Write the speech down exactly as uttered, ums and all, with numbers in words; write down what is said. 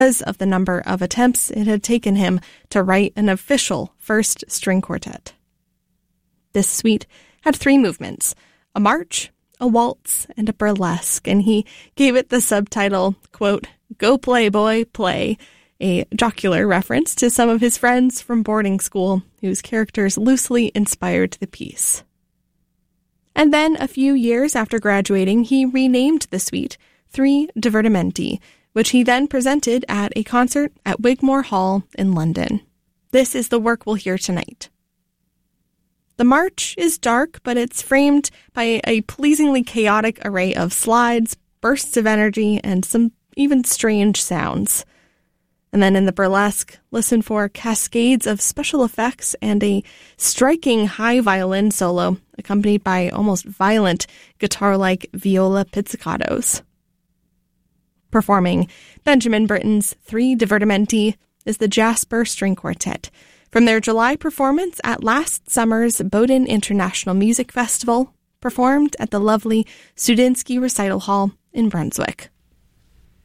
because of the number of attempts it had taken him to write an official first string quartet. This suite had three movements, a march, a waltz, and a burlesque, and he gave it the subtitle, quote, "Go play, boy, play," a jocular reference to some of his friends from boarding school whose characters loosely inspired the piece. And then, a few years after graduating, he renamed the suite Three Divertimenti, which he then presented at a concert at Wigmore Hall in London. This is the work we'll hear tonight. The march is dark, but it's framed by a pleasingly chaotic array of slides, bursts of energy, and some even strange sounds. And then in the burlesque, listen for cascades of special effects and a striking high violin solo, accompanied by almost violent guitar-like viola pizzicatos. Performing Benjamin Britten's Three Divertimenti is the Jasper String Quartet, from their July performance at last summer's Bowdoin International Music Festival, performed at the lovely Studinsky Recital Hall in Brunswick.